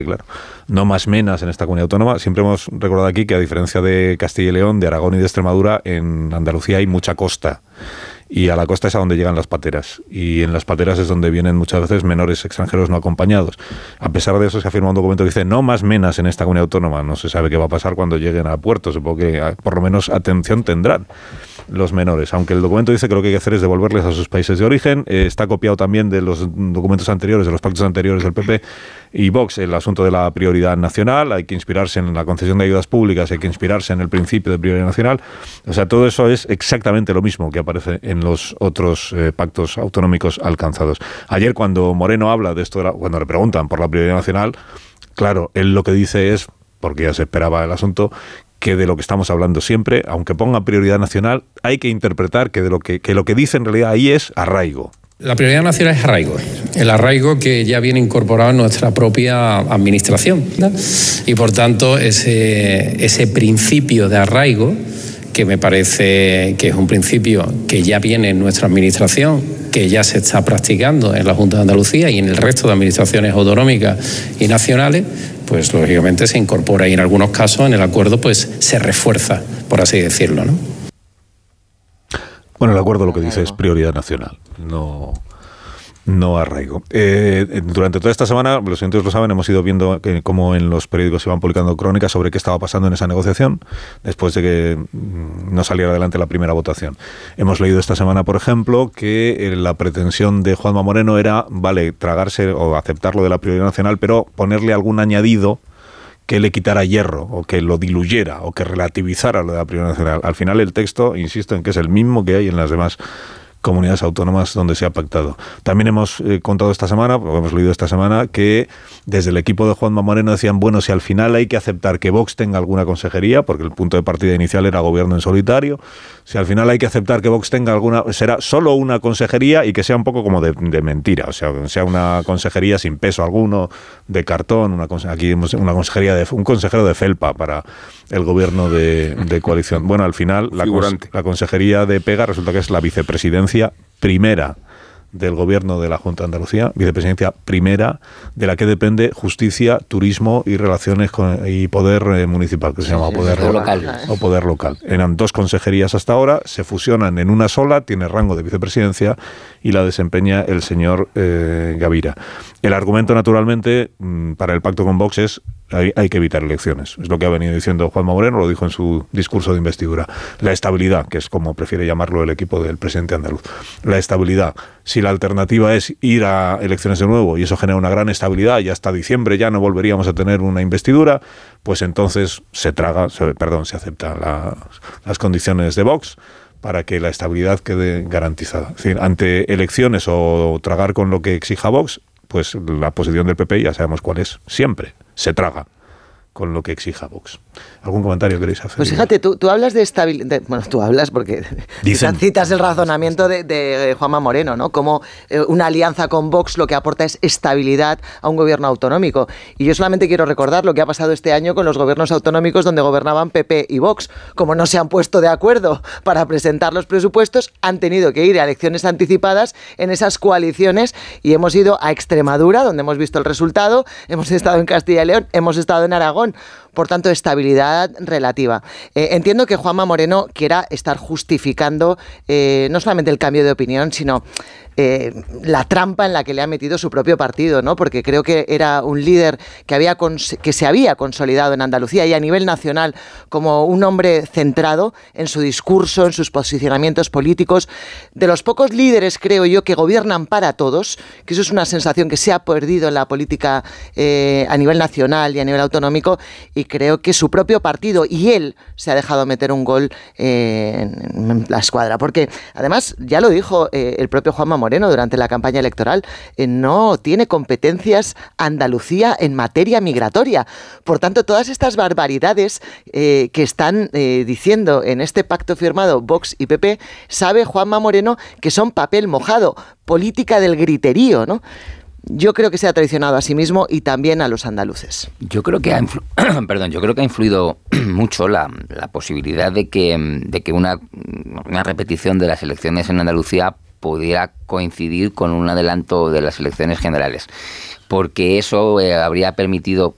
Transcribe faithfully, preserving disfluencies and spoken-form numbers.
Claro, no más menas en esta comunidad autónoma. Siempre hemos recordado aquí que, a diferencia de Castilla y León, de Aragón y de Extremadura, en Andalucía hay mucha costa. Y a la costa es a donde llegan las pateras. Y en las pateras es donde vienen muchas veces menores extranjeros no acompañados. A pesar de eso, se afirma un documento que dice no más menas en esta comunidad autónoma. No se sabe qué va a pasar cuando lleguen al puerto. Supongo que por lo menos atención tendrán los menores. Aunque el documento dice que lo que hay que hacer es devolverles a sus países de origen. Eh, está copiado también de los documentos anteriores, de los pactos anteriores del P P y Vox, el asunto de la prioridad nacional. Hay que inspirarse en la concesión de ayudas públicas, hay que inspirarse en el principio de prioridad nacional. O sea, todo eso es exactamente lo mismo que aparece en los otros eh, pactos autonómicos alcanzados. Ayer, cuando Moreno habla de esto, de la, cuando le preguntan por la prioridad nacional, claro, él lo que dice es, porque ya se esperaba el asunto, que de lo que estamos hablando siempre, aunque ponga prioridad nacional, hay que interpretar que de lo que, que lo que dice en realidad ahí es arraigo. La prioridad nacional es arraigo, el arraigo que ya viene incorporado en nuestra propia administración, ¿no? Y por tanto ese, ese principio de arraigo, que me parece que es un principio que ya viene en nuestra administración, que ya se está practicando en la Junta de Andalucía y en el resto de administraciones autonómicas y nacionales, pues lógicamente se incorpora y en algunos casos en el acuerdo pues se refuerza, por así decirlo, ¿no? Bueno, el acuerdo lo que dice es prioridad nacional, no, no arraigo. Eh, durante toda esta semana, los oyentes lo saben, hemos ido viendo que, cómo en los periódicos se iban publicando crónicas sobre qué estaba pasando en esa negociación después de que no saliera adelante la primera votación. Hemos leído esta semana, por ejemplo, que la pretensión de Juanma Moreno era, vale, tragarse o aceptar lo de la prioridad nacional, pero ponerle algún añadido que le quitara hierro, o que lo diluyera, o que relativizara lo de la prioridad nacional. Al final el texto, insisto en que es el mismo que hay en las demás comunidades autónomas donde se ha pactado. También hemos eh, contado esta semana, o hemos leído esta semana, que desde el equipo de Juanma Moreno decían, bueno, si al final hay que aceptar que Vox tenga alguna consejería, porque el punto de partida inicial era gobierno en solitario, si al final hay que aceptar que Vox tenga alguna, será solo una consejería y que sea un poco como de, de mentira, o sea, sea una consejería sin peso alguno, de cartón, una, aquí una consejería de un consejero de felpa para el gobierno de, de coalición. Bueno, al final la, cons, la consejería de Pega resulta que es la vicepresidencia primera del gobierno de la Junta de Andalucía, vicepresidencia primera, de la que depende justicia, turismo y relaciones con, y poder eh, municipal, que se llama sí, poder sí, local o poder local. Eran dos consejerías hasta ahora, se fusionan en una sola, tiene rango de vicepresidencia y la desempeña el señor eh, Gavira. El argumento, naturalmente, para el pacto con Vox es Hay, hay que evitar elecciones. Es lo que ha venido diciendo Juanma Moreno, lo dijo en su discurso de investidura. La estabilidad, que es como prefiere llamarlo el equipo del presidente andaluz. La estabilidad. Si la alternativa es ir a elecciones de nuevo y eso genera una gran estabilidad y hasta diciembre ya no volveríamos a tener una investidura, pues entonces se traga, se, perdón, se aceptan la, las condiciones de Vox para que la estabilidad quede garantizada. Es decir, ante elecciones o tragar con lo que exija Vox, pues la posición del P P ya sabemos cuál es. Siempre se traga con lo que exija Vox. ¿Algún comentario queréis hacer? Pues fíjate, tú, tú hablas de estabilidad... Bueno, tú hablas porque Dicen. citas el razonamiento de, de Juanma Moreno, ¿no? Como eh, una alianza con Vox lo que aporta es estabilidad a un gobierno autonómico. Y yo solamente quiero recordar lo que ha pasado este año con los gobiernos autonómicos donde gobernaban P P y Vox. Como no se han puesto de acuerdo para presentar los presupuestos, han tenido que ir a elecciones anticipadas en esas coaliciones y hemos ido a Extremadura, donde hemos visto el resultado, hemos estado en Castilla y León, hemos estado en Aragón. Por tanto, estabilidad relativa. Eh, entiendo que Juanma Moreno quiera estar justificando eh, no solamente el cambio de opinión, sino eh, la trampa en la que le ha metido su propio partido, ¿no? Porque creo que era un líder que, había cons- que se había consolidado en Andalucía y a nivel nacional como un hombre centrado en su discurso, en sus posicionamientos políticos. De los pocos líderes, creo yo, que gobiernan para todos, que eso es una sensación que se ha perdido en la política eh, a nivel nacional y a nivel autonómico, y creo que su propio partido y él se ha dejado meter un gol eh, en la escuadra, porque además ya lo dijo eh, el propio Juanma Moreno durante la campaña electoral, eh, no tiene competencias Andalucía en materia migratoria. Por tanto, todas estas barbaridades eh, que están eh, diciendo en este pacto firmado Vox y P P, sabe Juanma Moreno que son papel mojado, política del griterío, ¿no? Yo creo que se ha traicionado a sí mismo y también a los andaluces. Yo creo que ha, influ- Perdón, yo creo que ha influido mucho la, la posibilidad de que, de que una, una repetición de las elecciones en Andalucía pudiera coincidir con un adelanto de las elecciones generales, porque eso eh, habría permitido